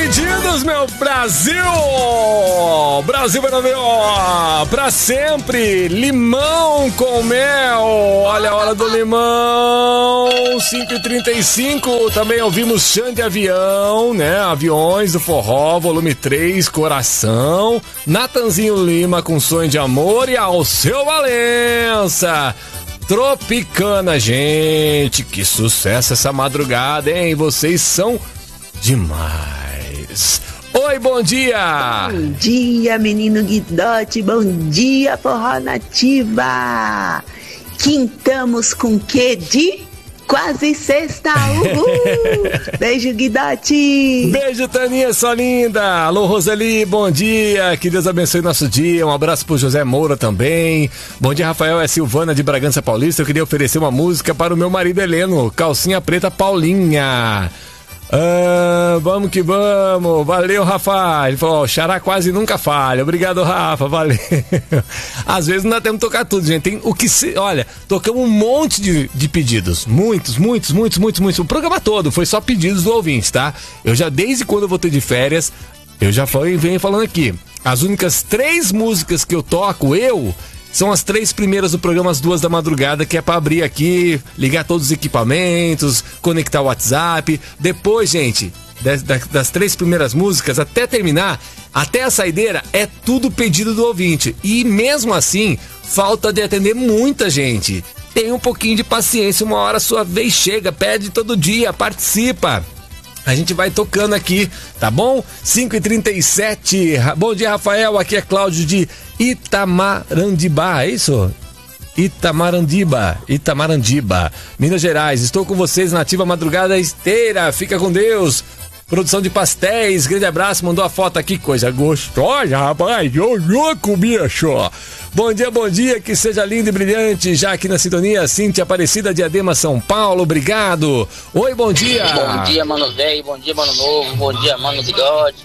pedidos, meu Brasil! Brasil vai ver, pra sempre, limão com mel. Olha a hora do limão, 5h35. Também ouvimos Xande Avião, né? Aviões do Forró, volume 3, Coração. Natanzinho Lima com Sonho de Amor e Alceu Valença. Tropicana, gente, que sucesso essa madrugada, hein? Vocês são demais. Oi, bom dia! Bom dia, menino Guidotti, bom dia, Forró Nativa! Quintamos com que de quase sexta, uhul! Beijo, Guidotti! Beijo, Taninha, sua linda! Alô, Roseli, bom dia! Que Deus abençoe nosso dia. Um abraço pro José Moura também. Bom dia, Rafael, é Silvana de Bragança Paulista. Eu queria oferecer uma música para o meu marido Heleno, Calcinha Preta Paulinha. Vamos que vamos. Valeu, Rafa. Ele falou, xará quase nunca falha. Obrigado, Rafa, valeu. Às vezes não dá tempo de tocar tudo, gente. Tem o que se... Olha, tocamos um monte de pedidos. Muitos. O programa todo foi só pedidos do ouvinte, tá? Eu já, desde quando eu voltei de férias, eu já venho falando aqui. As únicas 3 músicas que eu toco, são as 3 primeiras do programa às 2 da madrugada, que é pra abrir aqui, ligar todos os equipamentos, conectar o WhatsApp. Depois, gente, das 3 primeiras músicas até terminar, até a saideira, é tudo pedido do ouvinte. E mesmo assim, falta de atender muita gente. Tenha um pouquinho de paciência, uma hora a sua vez chega, pede todo dia, participa. A gente vai tocando aqui, tá bom? 5h37. Bom dia, Rafael. Aqui é Cláudio de Itamarandibá, é isso? Itamarandibá, Minas Gerais. Estou com vocês na ativa madrugada inteira. Fica com Deus. Produção de pastéis, grande abraço, mandou a foto aqui, coisa gostosa, rapaz, ô louco, bicho. Bom dia, que seja lindo e brilhante, já aqui na sintonia, Cíntia Aparecida, Diadema, São Paulo, obrigado. Oi, bom dia. Bom dia, mano velho, bom dia, mano novo, bom dia, mano bigode.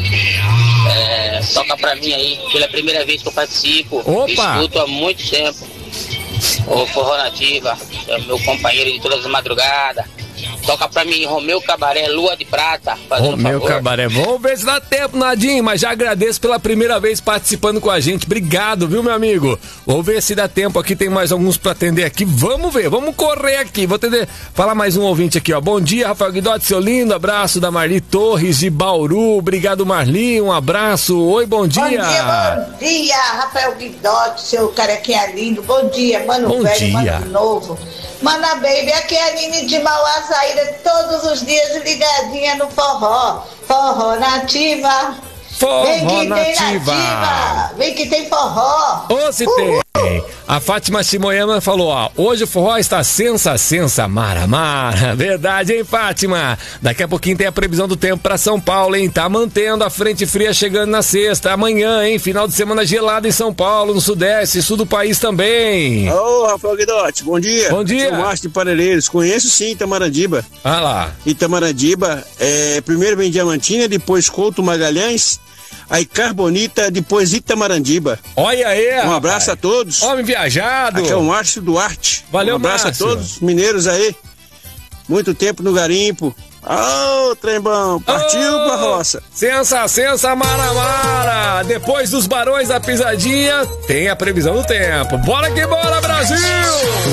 Toca pra mim aí, pela primeira vez que eu participo. Opa! Escuto há muito tempo. O Forró Nativa, é meu companheiro de todas as madrugadas. Toca pra mim, Romeu Cabaré, Lua de Prata. Romeu Cabaré, vamos ver se dá tempo, Nadinho, mas já agradeço pela primeira vez participando com a gente. Obrigado, viu, meu amigo? Vou ver se dá tempo aqui, tem mais alguns pra atender aqui. Vamos ver, vamos correr aqui. Vou atender, falar mais um ouvinte aqui, ó. Bom dia, Rafael Guidotti, seu lindo. Abraço da Marli Torres de Bauru. Obrigado, Marli, um abraço. Oi, bom dia. Bom dia, Rafael Guidotti, seu carequinha lindo. Bom dia, mano bom velho, dia. mano novo. Mana baby, aqui é a Aline de Mauá Saída, todos os dias ligadinha no forró. Forró Nativa. Vem que tem nativa. Vem que tem forró. Ô, se tem. A Fátima Shimoyama falou, ó, hoje o forró está sensa, mara. Verdade, hein, Fátima? Daqui a pouquinho tem a previsão do tempo pra São Paulo, hein? Tá mantendo a frente fria chegando na sexta. Amanhã, hein? Final de semana gelado em São Paulo, no Sudeste, Sul do país também. Ô, Rafael Guidotti, bom dia. Bom dia. Sou Márcio de Parelheiros. Conheço sim Itamarandiba. Ah lá. Itamarandiba, primeiro vem Diamantina, depois Couto Magalhães, aí Carbonita, depois Itamarandiba. Olha aí. Um abraço a todos. Homem viajado. Aqui é o Márcio Duarte. Valeu, um abraço Márcio. a todos, mineiros aí. Muito tempo no garimpo. Ô, trembão, partiu pra roça. Sensa, mara. Depois dos Barões da Pisadinha, tem a previsão do tempo. Bora que bora, Brasil!